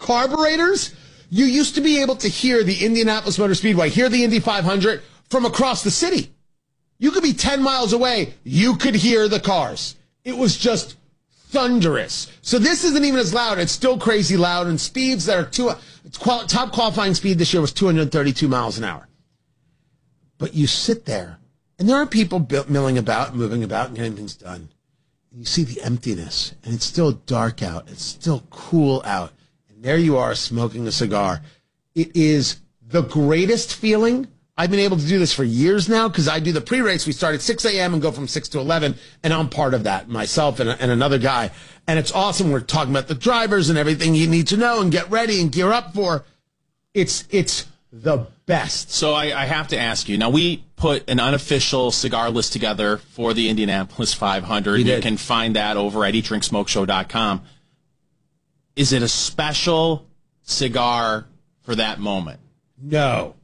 carburetors. You used to be able to hear the Indianapolis Motor Speedway, hear the Indy 500 from across the city. You could be 10 miles away. You could hear the cars. It was just thunderous. So this isn't even as loud. It's still crazy loud. And speeds that are top qualifying speed this year was 232 miles an hour. But you sit there, and there are people milling about, moving about, and getting things done. And you see the emptiness, and it's still dark out. It's still cool out. And there you are smoking a cigar. It is the greatest feeling. I've been able to do this for years now because I do the pre-race. We start at 6 a.m. and go from 6 to 11, and I'm part of that, myself and another guy. And it's awesome. We're talking about the drivers and everything you need to know and get ready and gear up for. It's the best. So I have to ask you. Now, we put an unofficial cigar list together for the Indianapolis 500. You can find that over at eatdrinksmokeshow.com. Is it a special cigar for that moment? No.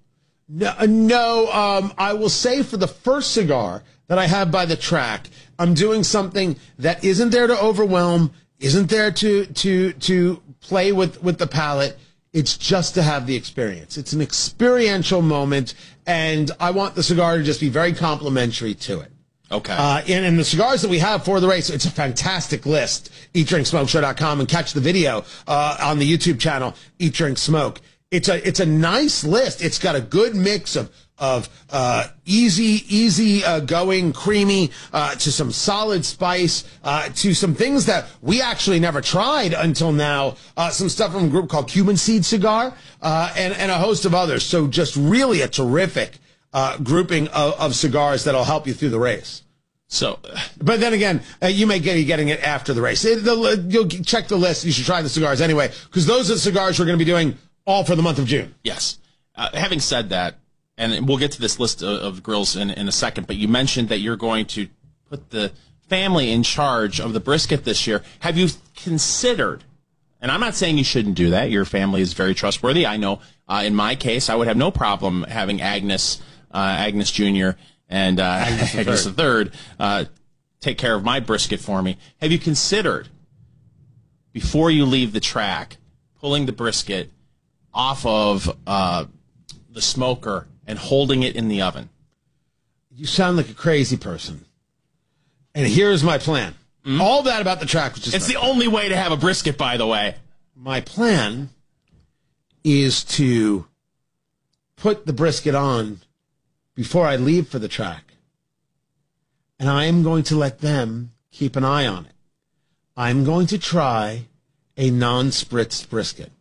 I will say for the first cigar that I have by the track, I'm doing something that isn't there to overwhelm, isn't there to play with the palate. It's just to have the experience. It's an experiential moment, and I want the cigar to just be very complimentary to it. Okay. And the cigars that we have for the race, it's a fantastic list. EatDrinkSmokeShow.com, and catch the video on the YouTube channel, Eat Drink Smoke. It's a nice list. It's got a good mix of easy going, creamy, to some solid spice, to some things that we actually never tried until now. Some stuff from a group called Cuban Seed Cigar, and a host of others. So just really a terrific grouping of cigars that'll help you through the race. So, but then again, you may be getting it after the race. You'll check the list. You should try the cigars anyway, because those are the cigars we're going to be doing all for the month of June. Yes. Having said that, and we'll get to this list of grills in a second, but you mentioned that you're going to put the family in charge of the brisket this year. Have you considered, and I'm not saying you shouldn't do that, your family is very trustworthy. I know in my case, I would have no problem having Agnes Jr. and Agnes III take care of my brisket for me. Have you considered, before you leave the track, pulling the brisket off of the smoker and holding it in the oven? You sound like a crazy person. And here's my plan. Mm-hmm. All that about the track was just... It's the only way to have a brisket, by the way. My plan is to put the brisket on before I leave for the track. And I am going to let them keep an eye on it. I'm going to try a non-spritzed brisket.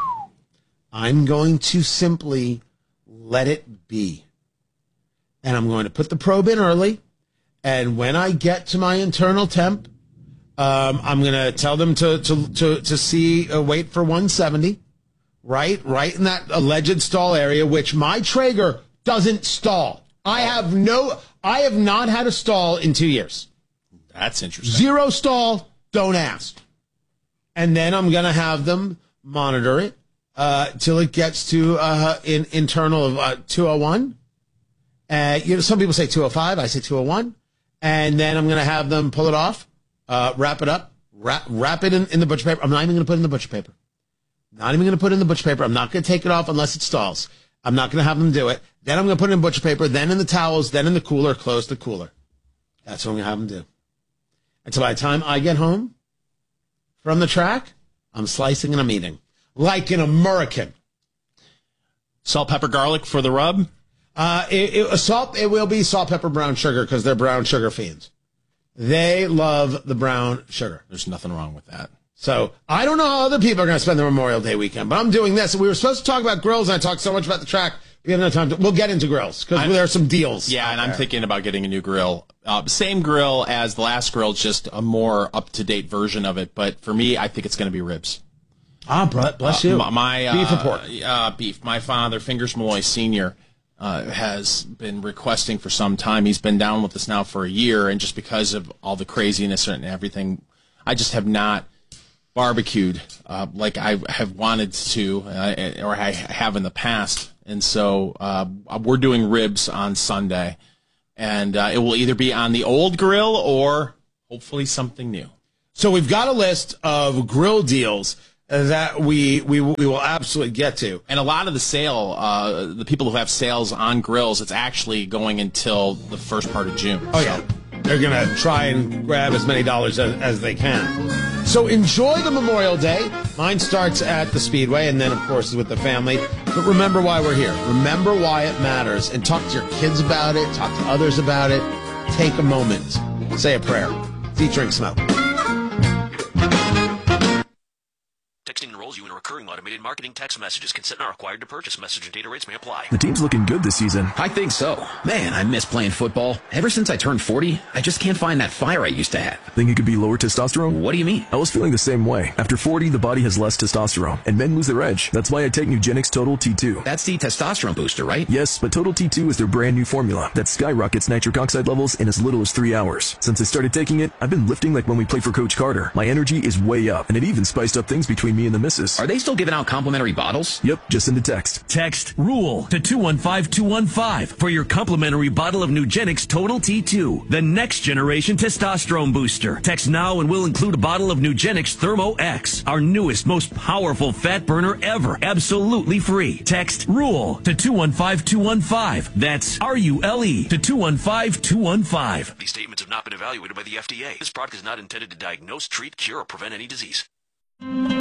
I'm going to simply let it be. And I'm going to put the probe in early. And when I get to my internal temp, I'm going to tell them to see, wait for 170, right in that alleged stall area, which my Traeger doesn't stall. I have not had a stall in 2 years. That's interesting. 0 stall, don't ask. And then I'm going to have them monitor it till it gets to internal of 201. Some people say 205. I say 201. And then I'm going to have them pull it off, wrap it up, wrap it in the butcher paper. I'm not even going to put it in the butcher paper. Not even going to put it in the butcher paper. I'm not going to take it off unless it stalls. I'm not going to have them do it. Then I'm going to put it in butcher paper, then in the towels, then in the cooler, close the cooler. That's what I'm going to have them do. And so by the time I get home from the track, I'm slicing and I'm eating. Like an American. Salt, pepper, garlic for the rub? It will be salt, pepper, brown sugar, because they're brown sugar fiends. They love the brown sugar. There's nothing wrong with that. So I don't know how other people are going to spend their Memorial Day weekend, but I'm doing this. We were supposed to talk about grills, and I talked so much about the track. We have no time we'll get into grills, because there are some deals. Yeah, and I'm thinking about getting a new grill. Same grill as the last grill, just a more up-to-date version of it. But for me, I think it's going to be ribs. Bless you. Beef or pork? Beef. My father, Fingers Malloy Sr., has been requesting for some time. He's been down with us now for a year, and just because of all the craziness and everything, I just have not barbecued like I have wanted to, or I have in the past. And so we're doing ribs on Sunday, and it will either be on the old grill or hopefully something new. So we've got a list of grill deals that we will absolutely get to. And a lot of the sale, the people who have sales on grills, it's actually going until the first part of June. Oh, yeah. They're going to try and grab as many dollars as they can. So enjoy the Memorial Day. Mine starts at the Speedway and then, of course, with the family. But remember why we're here. Remember why it matters. And talk to your kids about it. Talk to others about it. Take a moment. Say a prayer. Eat, drink, smoke. Texting enrolls you in a recurring automated marketing text messages. Consent not required to purchase. Message and data rates may apply. The team's looking good this season. I think so. Man, I miss playing football. Ever since I turned 40, I just can't find that fire I used to have. Think it could be lower testosterone? What do you mean? I was feeling the same way. After 40, the body has less testosterone, and men lose their edge. That's why I take Nugenix Total T2. That's the testosterone booster, right? Yes, but Total T2 is their brand new formula that skyrockets nitric oxide levels in as little as 3 hours. Since I started taking it, I've been lifting like when we played for Coach Carter. My energy is way up, and it even spiced up things between me and the missus. Are they still giving out complimentary bottles? Yep, just send a text. Text RULE to 215-215 for your complimentary bottle of Nugenix Total T2, the next generation testosterone booster. Text now and we'll include a bottle of Nugenix Thermo X, our newest, most powerful fat burner ever, absolutely free. Text RULE to 215-215. That's RULE to 215-215. These statements have not been evaluated by the FDA. This product is not intended to diagnose, treat, cure, or prevent any disease.